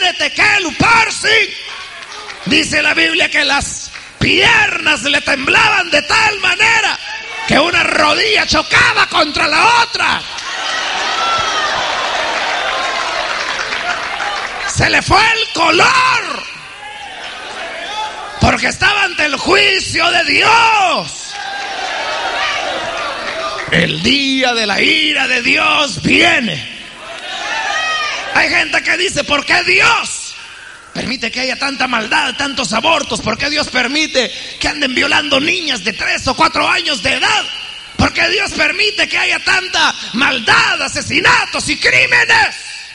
Daniele, Tekel, Uparsin. Dice la Biblia que las piernas le temblaban de tal manera que una rodilla chocaba contra la otra. Se le fue el color, porque estaba ante el juicio de Dios. El día de la ira de Dios viene. Hay gente que dice: ¿por qué Dios permite que haya tanta maldad, tantos abortos? ¿Por qué Dios permite que anden violando niñas de 3 o 4 años de edad? ¿Por qué Dios permite que haya tanta maldad, asesinatos y crímenes?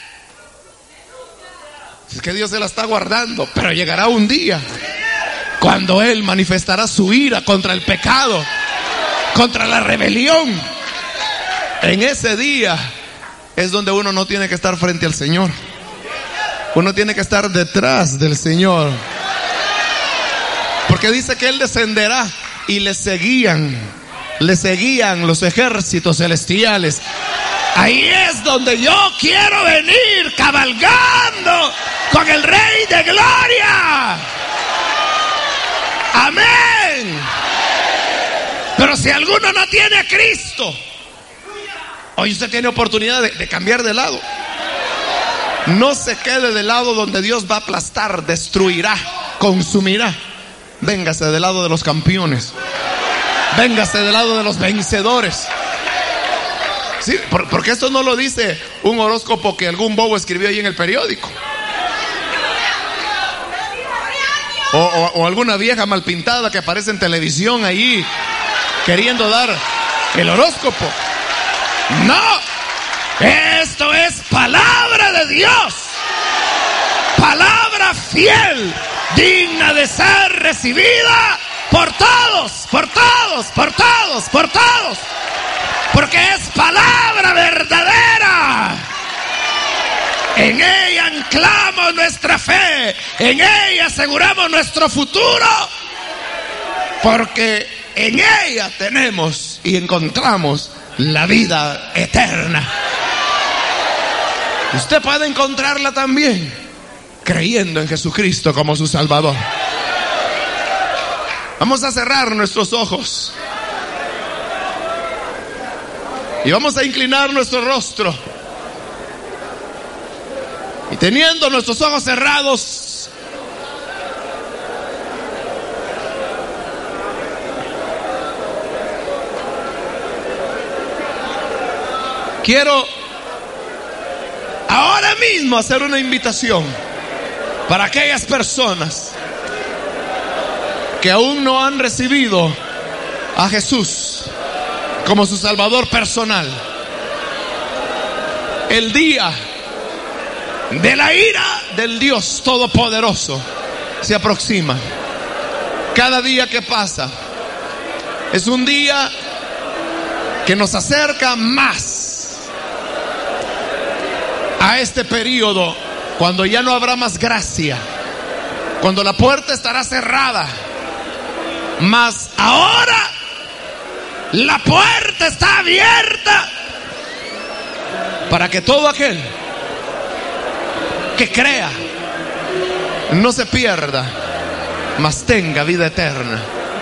Es que Dios se la está guardando, pero llegará un día cuando Él manifestará su ira contra el pecado, contra la rebelión. En ese día es donde uno no tiene que estar frente al Señor. Uno tiene que estar detrás del Señor, porque dice que Él descenderá y le seguían los ejércitos celestiales. Ahí es donde yo quiero venir, cabalgando con el Rey de Gloria. Amén. Pero si alguno no tiene a Cristo, hoy usted tiene oportunidad de cambiar de lado. No se quede del lado donde Dios va a aplastar, destruirá, consumirá. Véngase del lado de los campeones. Véngase del lado de los vencedores. Sí, porque esto no lo dice un horóscopo que algún bobo escribió ahí en el periódico. O alguna vieja mal pintada que aparece en televisión ahí queriendo dar el horóscopo. No, esto es palabra de Dios, palabra fiel, digna de ser recibida por todos, por todos, por todos, por todos, porque es palabra verdadera. En ella anclamos nuestra fe, en ella aseguramos nuestro futuro, porque en ella tenemos y encontramos la vida eterna. Usted puede encontrarla también creyendo en Jesucristo como su Salvador. Vamos a cerrar nuestros ojos y vamos a inclinar nuestro rostro. Y teniendo nuestros ojos cerrados, quiero ahora mismo hacer una invitación para aquellas personas que aún no han recibido a Jesús como su Salvador personal. El día de la ira del Dios Todopoderoso se aproxima. Cada día que pasa es un día que nos acerca más a este periodo, cuando ya no habrá más gracia, cuando la puerta estará cerrada. Mas ahora la puerta está abierta para que todo aquel que crea no se pierda, mas tenga vida eterna.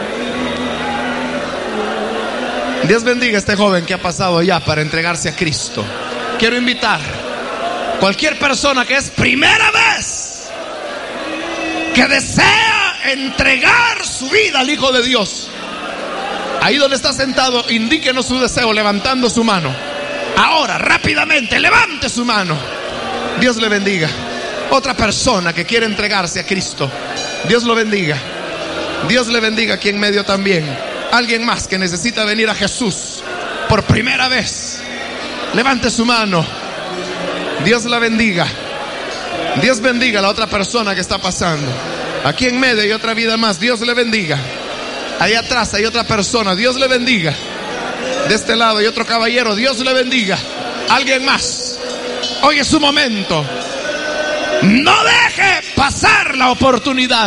Dios bendiga a este joven que ha pasado ya para entregarse a Cristo. Quiero invitar a cualquier persona que es primera vez, que desea entregar su vida al Hijo de Dios. Ahí donde está sentado, indíquenos su deseo levantando su mano. Ahora, rápidamente, levante su mano. Dios le bendiga. Otra persona que quiere entregarse a Cristo, Dios lo bendiga. Dios le bendiga aquí en medio también. Alguien más que necesita venir a Jesús por primera vez, levante su mano. Dios la bendiga. Dios bendiga a la otra persona que está pasando. Aquí en medio hay otra vida más. Dios le bendiga. Ahí atrás hay otra persona. Dios le bendiga. De este lado hay otro caballero. Dios le bendiga. Alguien más. Hoy es su momento. No deje pasar la oportunidad.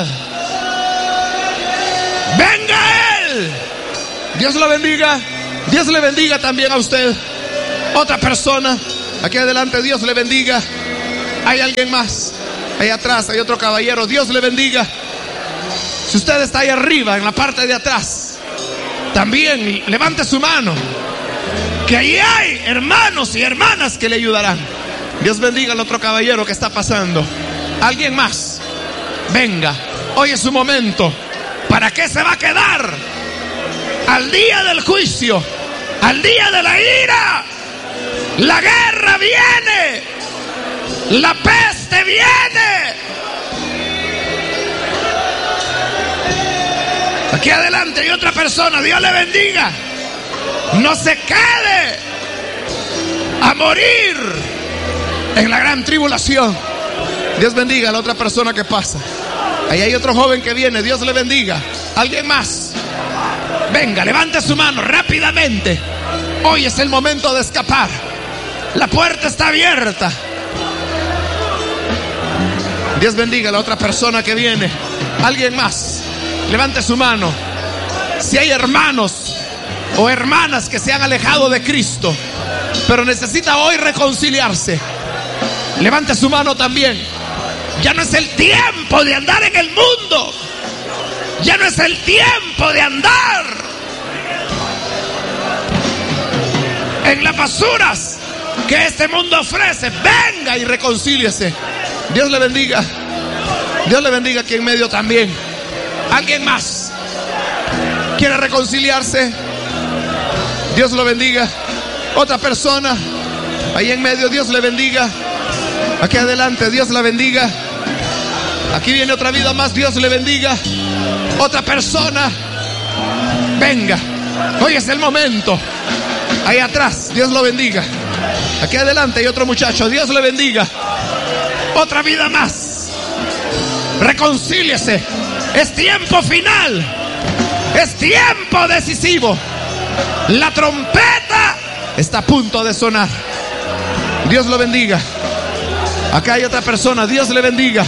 Venga Él. Dios lo bendiga. Dios le bendiga también a usted. Otra persona. Aquí adelante, Dios le bendiga. Hay alguien más. Ahí atrás hay otro caballero. Dios le bendiga. Si usted está ahí arriba, en la parte de atrás, también levante su mano, que ahí hay hermanos y hermanas que le ayudarán. Dios bendiga al otro caballero que está pasando. Alguien más, venga, hoy es su momento. ¿Para qué se va a quedar al día del juicio, al día de la ira? La guerra viene, la peste viene. Aquí adelante hay otra persona. Dios le bendiga. No se quede a morir en la gran tribulación. Dios bendiga a la otra persona que pasa. Ahí hay otro joven que viene. Dios le bendiga. ¿Alguien más? Venga, levante su mano rápidamente. Hoy es el momento de escapar. La puerta está abierta. Dios bendiga a la otra persona que viene. ¿Alguien más? Levante su mano. Si hay hermanos o hermanas que se han alejado de Cristo, pero necesita hoy reconciliarse, levante su mano también. Ya no es el tiempo de andar en el mundo. Ya no es el tiempo de andar en las basuras que este mundo ofrece. Venga y reconcíliese. Dios le bendiga. Dios le bendiga aquí en medio también. ¿Alguien más quiere reconciliarse? Dios lo bendiga. Otra persona ahí en medio. Dios le bendiga. Aquí adelante. Dios la bendiga. Aquí viene otra vida más. Dios le bendiga. Otra persona. Venga. Hoy es el momento. Ahí atrás. Dios lo bendiga. Aquí adelante hay otro muchacho. Dios le bendiga. Otra vida más. Reconcíliese. Es tiempo final. Es tiempo decisivo. La trompeta está a punto de sonar. Dios lo bendiga. Acá hay otra persona. Dios le bendiga.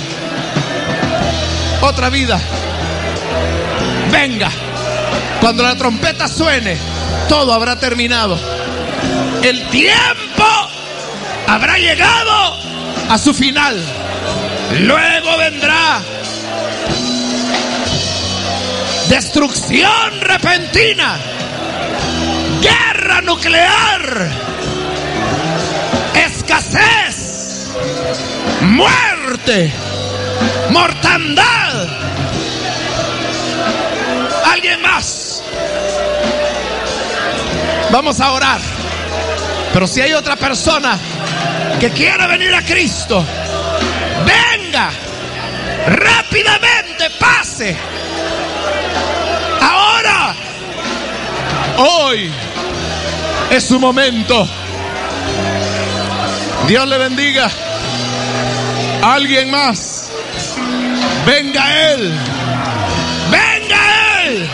Otra vida. Venga. Cuando la trompeta suene, todo habrá terminado. El tiempo habrá llegado a su final. Luego vendrá destrucción repentina, guerra nuclear, escasez, muerte, mortandad. ¿Alguien más? Vamos a orar. Pero si hay otra persona que quiera venir a Cristo, venga, rápidamente, pase. Ahora, hoy es su momento. Dios le bendiga. ¿Alguien más? Venga Él. Venga Él.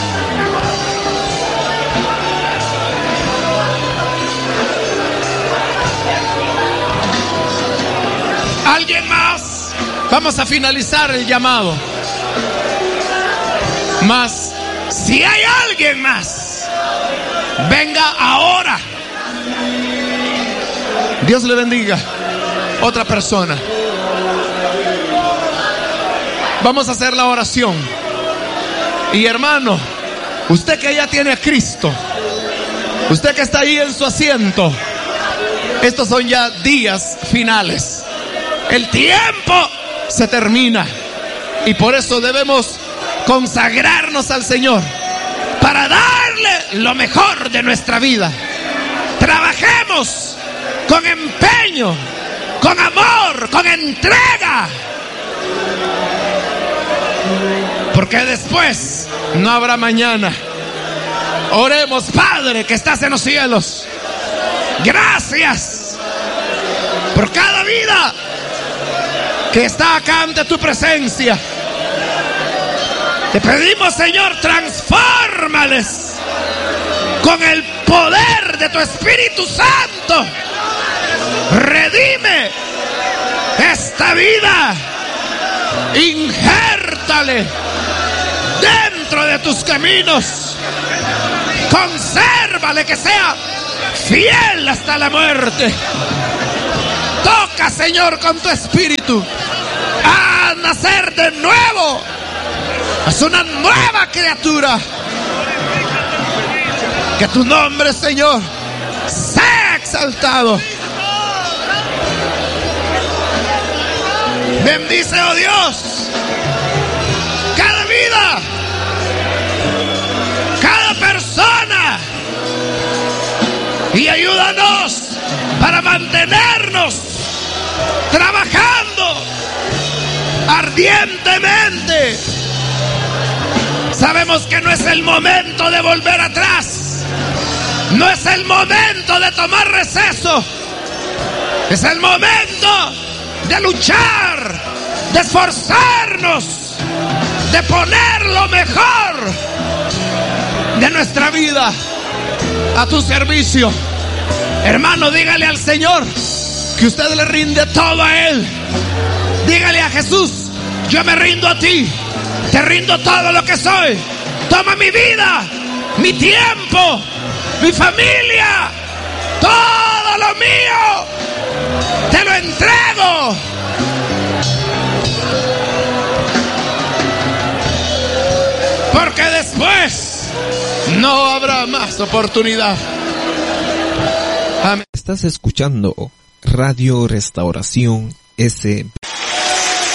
¿Alguien más? Vamos a finalizar el llamado. Mas, si hay alguien más, venga ahora. Dios le bendiga. Otra persona. Vamos a hacer la oración. Y hermano, usted que ya tiene a Cristo, usted que está ahí en su asiento, estos son ya días finales. El tiempo se termina. Y por eso debemos consagrarnos al Señor para darle lo mejor de nuestra vida. Trabajemos con empeño, con amor, con entrega, porque después no habrá mañana. Oremos. Padre que estás en los cielos, gracias por cada vida que está acá ante tu presencia. Te pedimos, Señor, transfórmales con el poder de tu Espíritu Santo. Redime esta vida. Injértale dentro de tus caminos. Consérvale que sea fiel hasta la muerte. Toca, Señor, con tu Espíritu a nacer de nuevo. Es una nueva criatura. Que tu nombre, Señor, sea exaltado. Bendice, oh Dios, cada vida, cada persona, y ayúdanos para mantenernos trabajando ardientemente. Sabemos que no es el momento de volver atrás, no es el momento de tomar receso, es el momento de luchar, de esforzarnos, de poner lo mejor de nuestra vida a tu servicio. Hermano, dígale al Señor que usted le rinde todo a Él. Dígale a Jesús: yo me rindo a ti, te rindo todo lo que soy. Toma mi vida, mi tiempo, mi familia, todo lo mío, te lo entrego. Porque después no habrá más oportunidad. Amén. Estás escuchando Radio Restauración SB.